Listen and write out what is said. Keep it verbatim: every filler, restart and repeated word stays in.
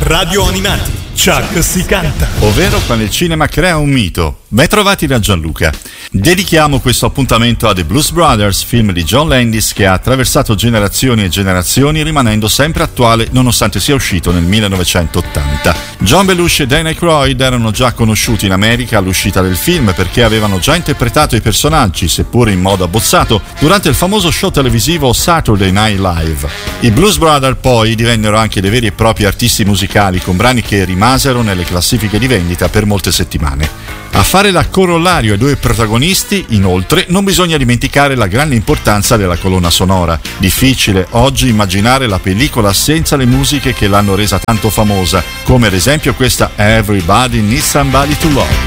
Radio Animati, Chuck si canta. Ovvero quando il cinema crea un mito. Ben trovati da Gianluca. Dedichiamo questo appuntamento a The Blues Brothers, film di John Landis che ha attraversato generazioni e generazioni rimanendo sempre attuale nonostante sia uscito nel millenovecentottanta. John Belushi e Dan Aykroyd erano già conosciuti in America all'uscita del film perché avevano già interpretato i personaggi, seppur in modo abbozzato, durante il famoso show televisivo Saturday Night Live. I Blues Brothers poi divennero anche dei veri e propri artisti musicali con brani che rimasero nelle classifiche di vendita per molte settimane. A fare da corollario ai due protagonisti, inoltre, non bisogna dimenticare la grande importanza della colonna sonora. Difficile oggi immaginare la pellicola senza le musiche che l'hanno resa tanto famosa, come ad esempio questa Everybody Needs Somebody to Love.